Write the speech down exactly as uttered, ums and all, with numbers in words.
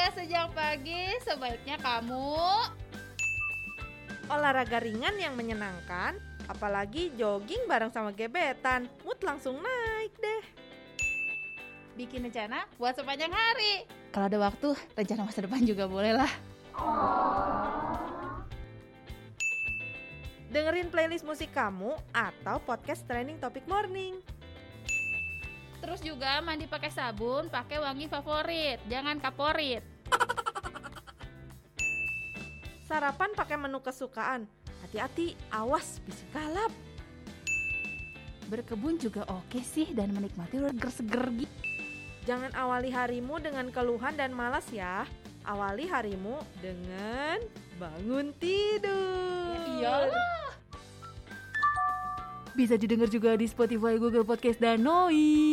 Olahraga sejak pagi sebaiknya kamu olahraga ringan yang menyenangkan, apalagi jogging bareng sama gebetan, mood langsung naik deh. bikin rencana buat sepanjang hari. Kalau ada waktu, rencana masa depan juga boleh lah. Dengerin playlist musik kamu atau podcast Trending Topic Morning. Terus juga mandi pakai sabun, pakai wangi favorit, jangan kaporit. Sarapan pakai menu kesukaan. Hati-hati, awas bisik kalap. Berkebun juga oke sih dan menikmati seger-seger gitu. Jangan awali harimu dengan keluhan dan malas ya. Awali harimu dengan bangun tidur. Ya iyalah. Bisa didengar juga di Spotify, Google Podcast, dan Noi.